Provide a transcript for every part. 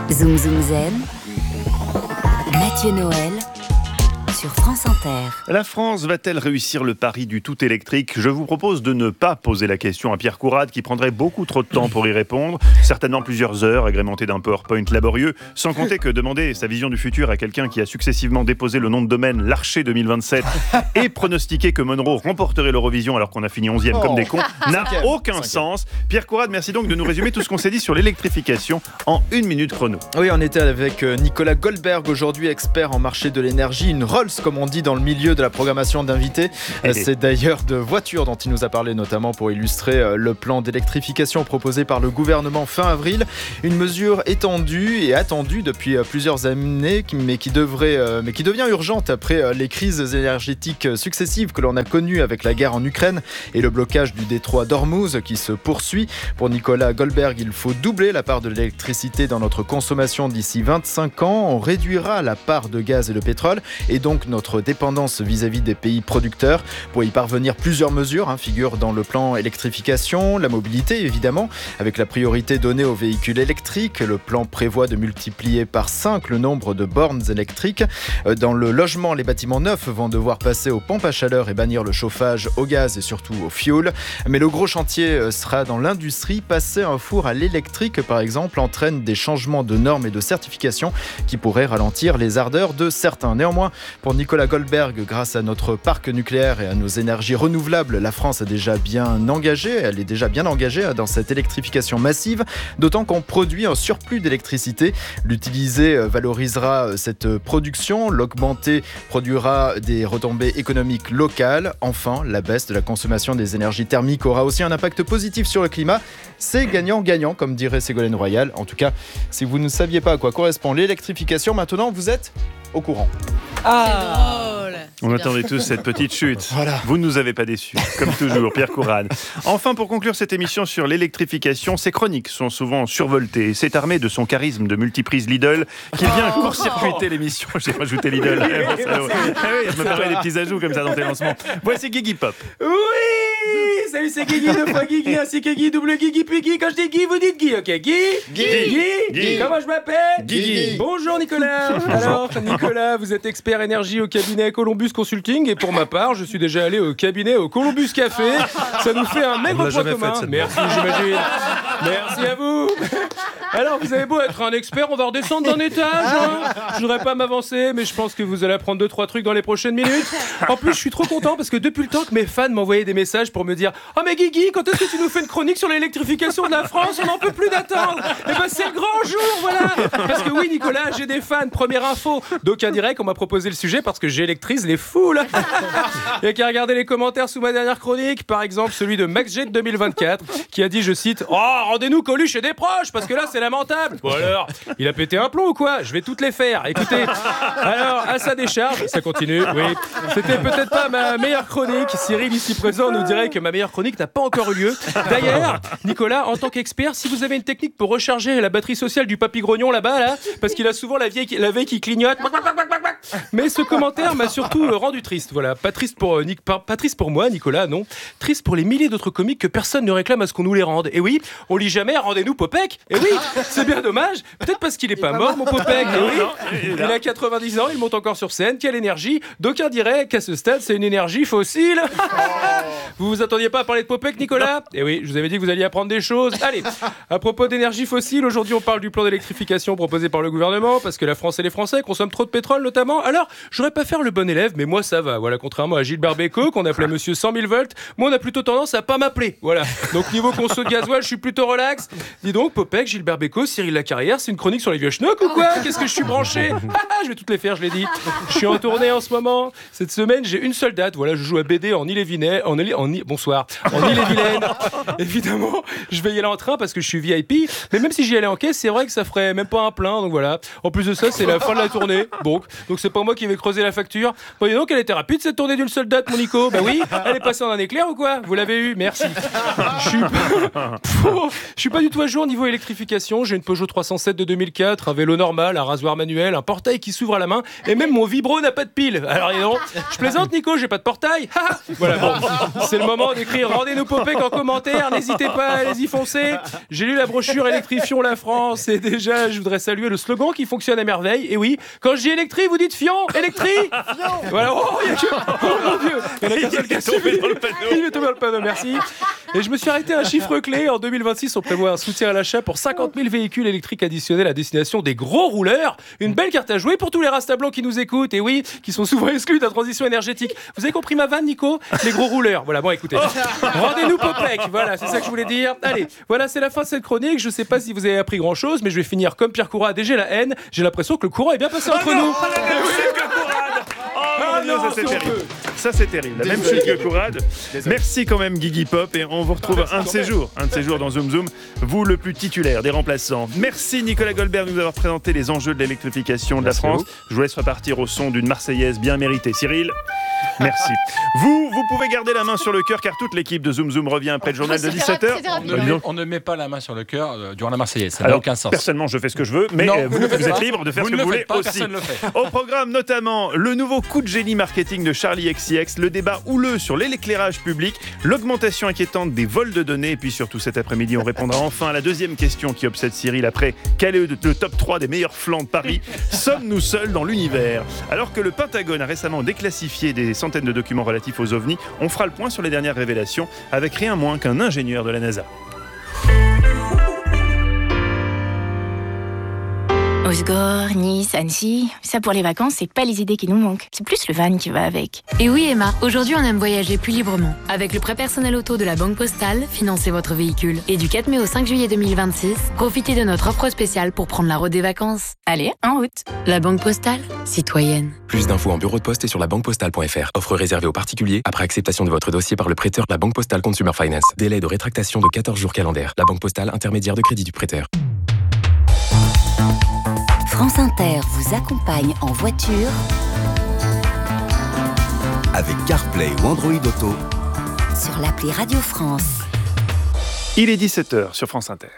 Zoom Zoom Zen, Mathieu Noël sur France Inter. La France va-t-elle réussir le pari du tout électrique ? Je vous propose de ne pas poser la question à Pierre Courade qui prendrait beaucoup trop de temps pour y répondre, certainement plusieurs heures agrémentées d'un PowerPoint laborieux, sans compter que demander sa vision du futur à quelqu'un qui a successivement déposé le nom de domaine Larcher 2027 et pronostiqué que Monroe remporterait l'Eurovision alors qu'on a fini 11e comme des cons n'a aucun sens. Pierre Courade, merci donc de nous résumer tout ce qu'on s'est dit sur l'électrification en 1 minute chrono. Oui, on était avec Nicolas Goldberg, aujourd'hui expert en marché de l'énergie, une Rolls comme on dit dans le milieu de la programmation d'invités. C'est d'ailleurs de voitures dont il nous a parlé, notamment pour illustrer le plan d'électrification proposé par le gouvernement fin avril. Une mesure étendue et attendue depuis plusieurs années, mais qui devient urgente après les crises énergétiques successives que l'on a connues avec la guerre en Ukraine et le blocage du détroit d'Ormuz qui se poursuit. Pour Nicolas Goldberg, il faut doubler la part de l'électricité dans notre consommation d'ici 25 ans. On réduira la part de gaz et de pétrole et donc notre dépendance vis-à-vis des pays producteurs. Pour y parvenir, plusieurs mesures figurent dans le plan électrification. La mobilité, évidemment, avec la priorité donnée aux véhicules électriques. Le plan prévoit de multiplier par 5 le nombre de bornes électriques. Dans le logement, les bâtiments neufs vont devoir passer aux pompes à chaleur et bannir le chauffage au gaz et surtout au fioul. Mais le gros chantier sera dans l'industrie. Passer un four à l'électrique, par exemple, entraîne des changements de normes et de certification qui pourraient ralentir les ardeurs de certains. Néanmoins, pour Nicolas Goldberg, grâce à notre parc nucléaire et à nos énergies renouvelables, la France est déjà bien engagée. Elle est déjà bien engagée dans cette électrification massive, d'autant qu'on produit un surplus d'électricité. L'utiliser valorisera cette production, l'augmenter produira des retombées économiques locales. Enfin, la baisse de la consommation des énergies thermiques aura aussi un impact positif sur le climat. C'est gagnant-gagnant, comme dirait Ségolène Royal. En tout cas, si vous ne saviez pas à quoi correspond l'électrification, maintenant vous êtes au courant. On attendait tous cette petite chute. Voilà. Vous ne nous avez pas déçus, comme toujours, Pierre Courade. Enfin, pour conclure cette émission sur l'électrification, ses chroniques sont souvent survoltées. C'est armé de son charisme de multiprise Lidl qu'il vient court-circuiter l'émission. J'ai rajouté Lidl. Je me permets des petits ajouts comme ça dans tes lancements. Voici Guigui Pop. Oui, salut, c'est Guigui, 2 fois Guigui, ainsi que Guy, double Guigui, puis Guy. Quand je dis Guy, vous dites Guy, ok? Guy. Comment je m'appelle? Guigui. Bonjour Nicolas. Alors, Nicolas, vous êtes expert énergie au cabinet Columbus Consulting, et pour ma part, je suis déjà allé au cabinet au Columbus Café. Ça nous fait un maigre point commun. Merci, j'imagine. Merci à vous. Alors, vous avez beau être un expert, on va redescendre d'un étage. Je voudrais pas m'avancer, mais je pense que vous allez apprendre 2-3 trucs dans les prochaines minutes. En plus, je suis trop content parce que depuis le temps que mes fans m'envoyaient des messages pour me dire « Oh mais Guigui, quand est-ce que tu nous fais une chronique sur l'électrification de la France ? On n'en peut plus d'attendre !» Et ben c'est le grand jour, voilà. Parce que oui, Nicolas, j'ai des fans. Première info, d'aucun direct, on m'a proposé le sujet parce que j'électrise les foules. Il y a qu'à regarder les commentaires sous ma dernière chronique, par exemple celui de MaxJet 2024 qui a dit, je cite « Oh, rendez-nous Coluche et des proches parce que là c'est lamentable !» Bon alors, il a pété un plomb ou quoi ? Je vais toutes les faire. Écoutez, alors à sa décharge, ça continue, oui. C'était peut-être pas ma meilleure chronique. Cyril ici présent nous dirait que ma meilleure chronique n'a pas encore eu lieu. D'ailleurs, Nicolas, en tant qu'expert, si vous avez une technique pour recharger la batterie sociale du papy grognon là-bas, là, parce qu'il a souvent la veille qui clignote. Mais ce commentaire m'a surtout rendu triste. Voilà, pas triste pour moi, Nicolas, non. Triste pour les milliers d'autres comiques que personne ne réclame à ce qu'on nous les rende. Et oui, on lit jamais rendez-nous Popek. Et oui, c'est bien dommage. Peut-être parce qu'il est pas mort, mon Popek. Et oui, il a 90 ans, il monte encore sur scène. Quelle énergie. D'aucuns diraient qu'à ce stade, c'est une énergie fossile. Vous vous attendiez pas à parler de Popek, Nicolas ? Eh oui, je vous avais dit que vous alliez apprendre des choses. Allez, à propos d'énergie fossile, aujourd'hui on parle du plan d'électrification proposé par le gouvernement parce que la France et les Français consomment trop de pétrole notamment. Alors, j'aurais pas faire le bon élève, mais moi ça va. Voilà, contrairement à Gilbert Bécaud qu'on appelait Monsieur 100 000 volts, moi on a plutôt tendance à pas m'appeler. Voilà. Donc niveau conso de gasoil, je suis plutôt relax. Dis donc, Popek, Gilbert Bécaud, Cyril Lacarrière, c'est une chronique sur les vieux schnocks ou quoi ? Qu'est-ce que je suis branché ? Je vais toutes les faire, je l'ai dit. Je suis en tournée en ce moment. Cette semaine, j'ai une seule date. Voilà, je joue à BD en Ille-et-Vilaine. Bonsoir. En Ille-et-Vilaine. Évidemment, je vais y aller en train parce que je suis VIP. Mais même si j'y allais en caisse, c'est vrai que ça ferait même pas un plein. Donc voilà. En plus de ça, c'est la fin de la tournée. Donc donc c'est pas moi qui vais creuser la facture. Voyez donc, elle était rapide cette tournée d'une seule date, mon Nico. Bah oui, elle est passée en un éclair ou quoi? Vous l'avez eu, merci. Je suis pas du tout à jour niveau électrification. J'ai une Peugeot 307 de 2004, un vélo normal, un rasoir manuel, un portail qui s'ouvre à la main, et même mon vibro n'a pas de pile. Alors non, je plaisante, Nico, j'ai pas de portail. Voilà, bon, c'est le moment d'écrire rendez-nous Popek en commentaire. N'hésitez pas, allez-y foncez. J'ai lu la brochure Électrifions la France, et déjà je voudrais saluer le slogan qui fonctionne à merveille. Et oui, quand je dis électri, vous dites fion, électri. Voilà, il y a que... mon Dieu, il y en a qu'un seul qui a suivi. Il est tombé dans le panneau, merci. Et je me suis arrêté à un chiffre clé. En 2026, on prévoit un soutien à l'achat pour 50 000 véhicules électriques additionnels à destination des gros rouleurs. Une belle carte à jouer pour tous les rastablancs qui nous écoutent, et oui, qui sont souvent exclus de la transition énergétique. Vous avez compris ma vanne, Nico? Les gros rouleurs. Voilà, bon, écoutez. Rendez-nous Popek. Voilà, c'est ça que je voulais dire. Allez, voilà, c'est la fin de cette chronique. Je sais pas si vous avez appris grand-chose, mais je vais finir comme Pierre Courade et j'ai la haine. J'ai l'impression que le courant est bien passé entre nous. Ça c'est terrible. Ça c'est terrible. La même chose que Courade. Merci quand même Guigui Pop, et on vous retrouve un de ces jours dans Zoom Zoom, vous le plus titulaire des remplaçants. Merci Nicolas Goldberg de nous avoir présenté les enjeux de l'électrification de la France. Je vous laisse repartir au son d'une Marseillaise bien méritée. Cyril, merci. Vous pouvez garder la main sur le cœur, car toute l'équipe de Zoom Zoom revient après le journal de 17h. On ne met pas la main sur le cœur durant la Marseillaise, ça n'a aucun sens. Personnellement, je fais ce que je veux, mais vous êtes libre de faire ce que vous voulez aussi. Au programme notamment le nouveau coup de génie marketing de Charli XCX, le débat houleux sur l'éclairage public, l'augmentation inquiétante des vols de données, et puis surtout cet après-midi, on répondra enfin à la deuxième question qui obsède Cyril après quel est le top 3 des meilleurs flancs de Paris? Sommes-nous seuls dans l'univers? Alors que le Pentagone a récemment déclassifié des centaines de documents relatifs aux ovnis, on fera le point sur les dernières révélations avec rien moins qu'un ingénieur de la NASA. Osgore, Nice, Annecy, ça pour les vacances, c'est pas les idées qui nous manquent. C'est plus le van qui va avec. Et oui Emma, aujourd'hui on aime voyager plus librement. Avec le prêt personnel auto de la Banque Postale, financez votre véhicule. Et du 4 mai au 5 juillet 2026, profitez de notre offre spéciale pour prendre la route des vacances. Allez, en route. La Banque Postale, citoyenne. Plus d'infos en bureau de poste et sur labanquepostale.fr. Offre réservée aux particuliers après acceptation de votre dossier par le prêteur. La Banque Postale Consumer Finance. Délai de rétractation de 14 jours calendaires. La Banque Postale, intermédiaire de crédit du prêteur. France Inter vous accompagne en voiture avec CarPlay ou Android Auto sur l'appli Radio France. Il est 17h sur France Inter.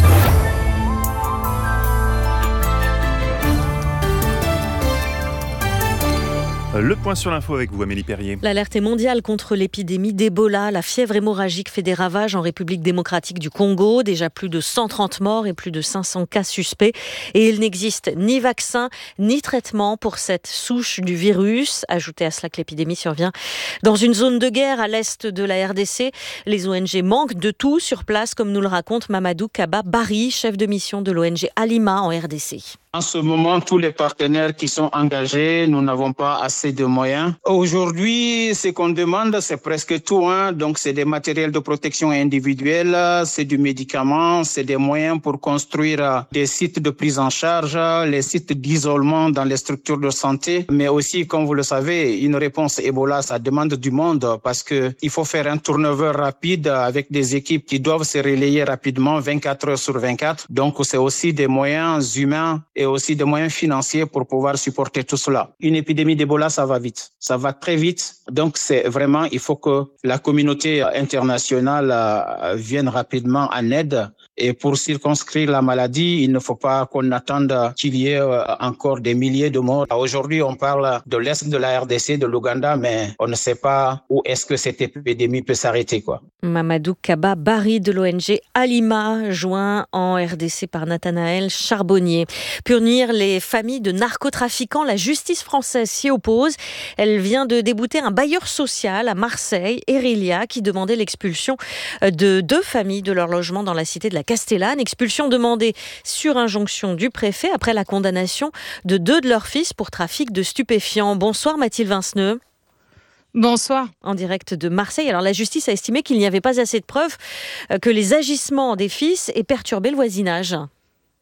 Le point sur l'info avec vous, Amélie Perrier. L'alerte est mondiale contre l'épidémie d'Ebola. La fièvre hémorragique fait des ravages en République démocratique du Congo. Déjà plus de 130 morts et plus de 500 cas suspects. Et il n'existe ni vaccin ni traitement pour cette souche du virus. Ajoutez à cela que l'épidémie survient dans une zone de guerre à l'est de la RDC. Les ONG manquent de tout sur place, comme nous le raconte Mamadou Kaba Bari, chef de mission de l'ONG Alima en RDC. En ce moment, tous les partenaires qui sont engagés, nous n'avons pas assez de moyens. Aujourd'hui, ce qu'on demande, c'est presque tout. Donc, c'est des matériels de protection individuelle, c'est du médicament, c'est des moyens pour construire des sites de prise en charge, les sites d'isolement dans les structures de santé. Mais aussi, comme vous le savez, une réponse Ebola, ça demande du monde parce que il faut faire un turnover rapide avec des équipes qui doivent se relayer rapidement 24 heures sur 24. Donc, c'est aussi des moyens humains et aussi des moyens financiers pour pouvoir supporter tout cela. Une épidémie d'Ebola, ça va vite. Ça va très vite. Donc, c'est vraiment, il faut que la communauté internationale vienne rapidement en aide. Et pour circonscrire la maladie, il ne faut pas qu'on attende qu'il y ait encore des milliers de morts. Aujourd'hui, on parle de l'Est de la RDC, de l'Ouganda, mais on ne sait pas où est-ce que cette épidémie peut s'arrêter, quoi. Mamadou Kaba Bari de l'ONG Alima, joint en RDC par Nathanaël Charbonnier. Punir les familles de narcotrafiquants, la justice française s'y oppose. Elle vient de débouter un bailleur social à Marseille, Erilia, qui demandait l'expulsion de 2 familles de leur logement dans la cité de la Castellane. Expulsion demandée sur injonction du préfet après la condamnation de 2 de leurs fils pour trafic de stupéfiants. Bonsoir Mathilde Vinceneux. Bonsoir. En direct de Marseille. Alors la justice a estimé qu'il n'y avait pas assez de preuves que les agissements des fils aient perturbé le voisinage.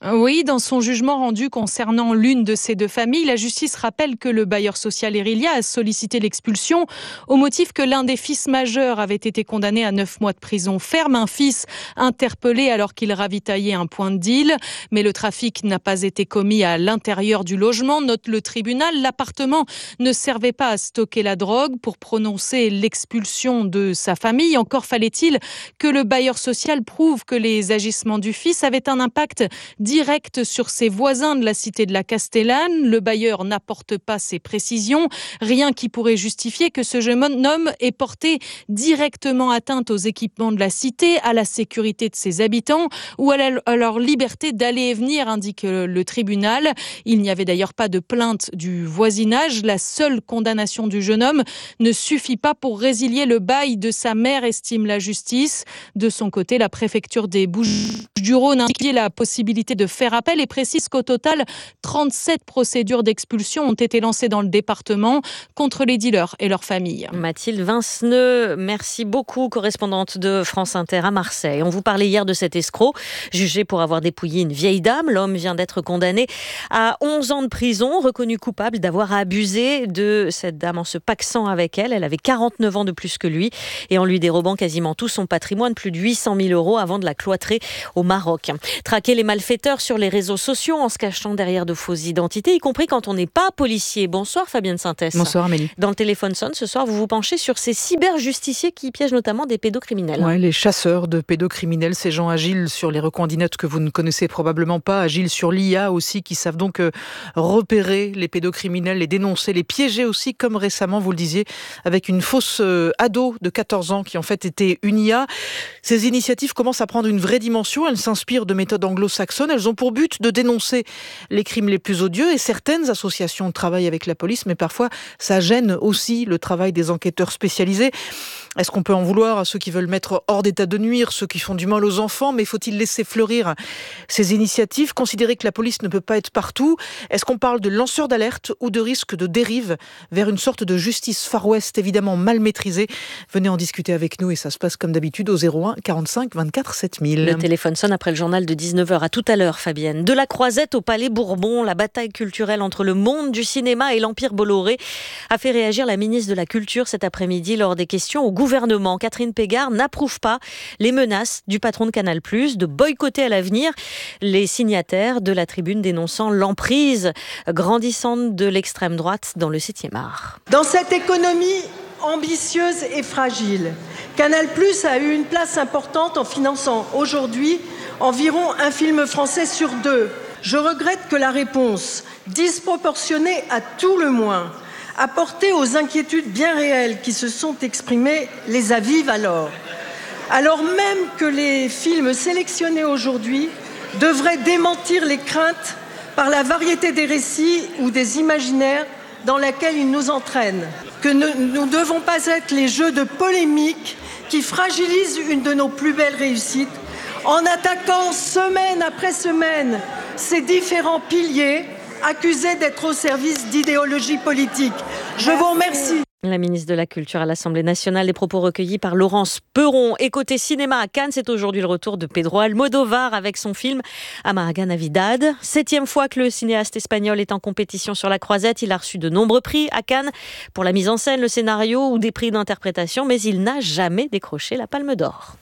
Oui, dans son jugement rendu concernant l'une de ces deux familles, la justice rappelle que le bailleur social Erylia a sollicité l'expulsion au motif que l'un des fils majeurs avait été condamné à 9 mois de prison ferme, un fils interpellé alors qu'il ravitaillait un point de deal. Mais le trafic n'a pas été commis à l'intérieur du logement, note le tribunal. L'appartement ne servait pas à stocker la drogue. Pour prononcer l'expulsion de sa famille, encore fallait-il que le bailleur social prouve que les agissements du fils avaient un impact direct sur ses voisins de la cité de la Castellane. Le bailleur n'apporte pas ces précisions, rien qui pourrait justifier que ce jeune homme ait porté directement atteinte aux équipements de la cité, à la sécurité de ses habitants ou à leur liberté d'aller et venir, indique le tribunal. Il n'y avait d'ailleurs pas de plainte du voisinage. La seule condamnation du jeune homme ne suffit pas pour résilier le bail de sa mère, estime la justice. De son côté, la préfecture des Bouches-du-Rhône a indiqué la possibilité de faire appel et précise qu'au total, 37 procédures d'expulsion ont été lancées dans le département contre les dealers et leurs familles. Mathilde Vinceneux, merci beaucoup, correspondante de France Inter à Marseille. On vous parlait hier de cet escroc, jugé pour avoir dépouillé une vieille dame. L'homme vient d'être condamné à 11 ans de prison, reconnu coupable d'avoir abusé de cette dame en se pacsant avec elle. Elle avait 49 ans de plus que lui et en lui dérobant quasiment tout son patrimoine, plus de 800 000 € avant de la cloîtrer au Maroc. Traquer les malfaiteurs sur les réseaux sociaux en se cachant derrière de fausses identités, y compris quand on n'est pas policier. Bonsoir Fabienne Sintès. Bonsoir Amélie. Dans le téléphone sonne ce soir, vous vous penchez sur ces cyberjusticiers qui piègent notamment des pédocriminels. Ouais, les chasseurs de pédocriminels, ces gens agiles sur les recoins-d'inettes que vous ne connaissez probablement pas, agiles sur l'IA aussi, qui savent donc repérer les pédocriminels, les dénoncer, les piéger aussi, comme récemment, vous le disiez, avec une fausse ado de 14 ans qui en fait était une IA. Ces initiatives commencent à prendre une vraie dimension, elles s'inspirent de méthodes anglo-saxonnes, elles ont pour but de dénoncer les crimes les plus odieux et certaines associations travaillent avec la police, mais parfois ça gêne aussi le travail des enquêteurs spécialisés. Est-ce qu'on peut en vouloir à ceux qui veulent mettre hors d'état de nuire, ceux qui font du mal aux enfants, mais faut-il laisser fleurir ces initiatives, considérer que la police ne peut pas être partout? Est-ce qu'on parle de lanceurs d'alerte ou de risque de dérive vers une sorte de justice Far West évidemment mal maîtrisée? Venez en discuter avec nous et ça se passe comme d'habitude au 01 45 24 7000. Le téléphone sonne après le journal de 19h. À tout à l'heure, Fabienne. De la Croisette au Palais Bourbon, la bataille culturelle entre le monde du cinéma et l'Empire Bolloré a fait réagir la ministre de la Culture cet après-midi lors des questions au gouvernement. Catherine Pégard n'approuve pas les menaces du patron de Canal+, de boycotter à l'avenir les signataires de la tribune dénonçant l'emprise grandissante de l'extrême droite dans le 7e art. Dans cette économie ambitieuse et fragile, Canal+ a eu une place importante en finançant aujourd'hui environ un film français sur 2. Je regrette que la réponse, disproportionnée à tout le moins, apportée aux inquiétudes bien réelles qui se sont exprimées, les avive alors. Alors même que les films sélectionnés aujourd'hui devraient démentir les craintes par la variété des récits ou des imaginaires dans lesquels ils nous entraînent. Que nous ne devons pas être les jeux de polémique qui fragilisent une de nos plus belles réussites en attaquant semaine après semaine ces différents piliers accusés d'être au service d'idéologies politiques. Je vous remercie. La ministre de la Culture à l'Assemblée nationale, les propos recueillis par Laurence Perron. Et côté cinéma à Cannes, c'est aujourd'hui le retour de Pedro Almodóvar avec son film Amarga Navidad. 7e fois que le cinéaste espagnol est en compétition sur la Croisette. Il a reçu de nombreux prix à Cannes pour la mise en scène, le scénario ou des prix d'interprétation, mais il n'a jamais décroché la Palme d'Or.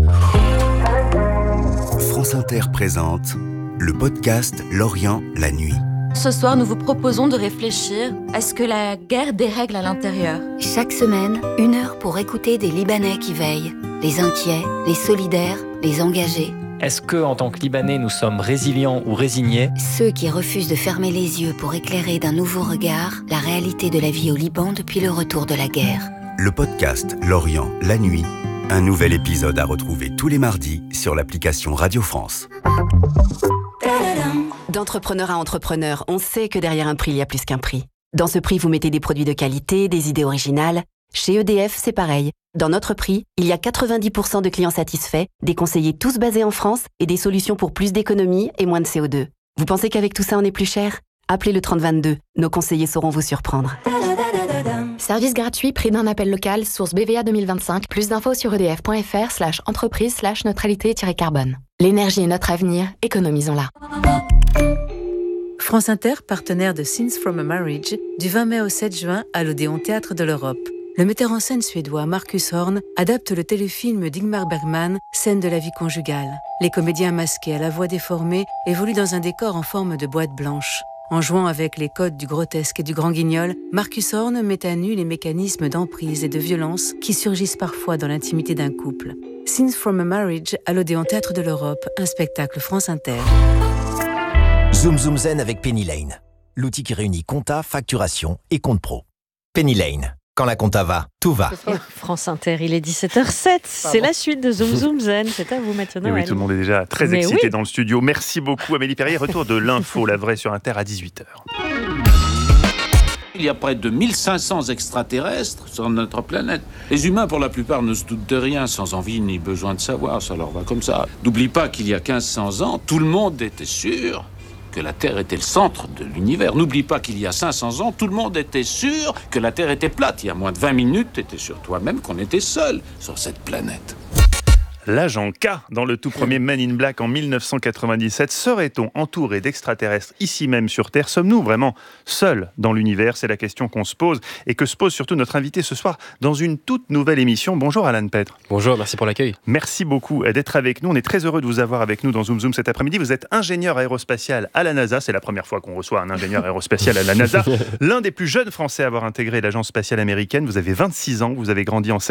France Inter présente le podcast L'Orient, la nuit. Ce soir, nous vous proposons de réfléchir à ce que la guerre dérègle à l'intérieur. Chaque semaine, 1 heure pour écouter des Libanais qui veillent. Les inquiets, les solidaires, les engagés. Est-ce que, en tant que Libanais, nous sommes résilients ou résignés? Ceux qui refusent de fermer les yeux pour éclairer d'un nouveau regard la réalité de la vie au Liban depuis le retour de la guerre. Le podcast L'Orient, la nuit. Un nouvel épisode à retrouver tous les mardis sur l'application Radio France. D'entrepreneur à entrepreneur, on sait que derrière un prix, il y a plus qu'un prix. Dans ce prix, vous mettez des produits de qualité, des idées originales. Chez EDF, c'est pareil. Dans notre prix, il y a 90% de clients satisfaits, des conseillers tous basés en France et des solutions pour plus d'économies et moins de CO2. Vous pensez qu'avec tout ça, on est plus cher? Appelez le 3022. Nos conseillers sauront vous surprendre. Service gratuit, prix d'un appel local, source BVA 2025. Plus d'infos sur edf.fr/entreprise/neutralité-carbone. L'énergie est notre avenir, économisons-la. France Inter, partenaire de Scenes from a Marriage, du 20 mai au 7 juin à l'Odéon Théâtre de l'Europe. Le metteur en scène suédois Marcus Horn adapte le téléfilm d'Ingmar Bergman, Scène de la vie conjugale. Les comédiens masqués à la voix déformée évoluent dans un décor en forme de boîte blanche. En jouant avec les codes du grotesque et du grand guignol, Marcus Horn met à nu les mécanismes d'emprise et de violence qui surgissent parfois dans l'intimité d'un couple. Scenes from a Marriage à l'Odéon Théâtre de l'Europe, un spectacle France Inter. Zoom Zoom Zen avec Penny Lane, l'outil qui réunit compta, facturation et compte pro. Penny Lane. Quand la compta va, tout va. France Inter, il est 17h07. C'est la suite de Zoom Zoom Zen. C'est à vous maintenant. Oui, tout le monde est déjà très excité dans le studio. Merci beaucoup Amélie Perrier. Retour de l'info, la vraie sur Inter à 18h. Il y a près de 1500 extraterrestres sur notre planète. Les humains, pour la plupart, ne se doutent de rien, sans envie ni besoin de savoir. Ça leur va comme ça. N'oublie pas qu'il y a 1500 ans, tout le monde était sûr que la Terre était le centre de l'univers. N'oublie pas qu'il y a 500 ans, tout le monde était sûr que la Terre était plate. Il y a moins de 20 minutes, tu étais sûr toi-même qu'on était seul sur cette planète. L'agent K, dans le tout premier Men in Black en 1997, serait-on entouré d'extraterrestres ici même sur Terre ? Sommes-nous vraiment seuls dans l'univers ? C'est la question qu'on se pose et que se pose surtout notre invité ce soir dans une toute nouvelle émission. Bonjour Alan Petre. Bonjour, merci pour l'accueil. Merci beaucoup d'être avec nous. On est très heureux de vous avoir avec nous dans Zoom Zoom cet après-midi. Vous êtes ingénieur aérospatial à la NASA. C'est la première fois qu'on reçoit un ingénieur aérospatial à la NASA. L'un des plus jeunes Français à avoir intégré l'agence spatiale américaine. Vous avez 26 ans, vous avez grandi en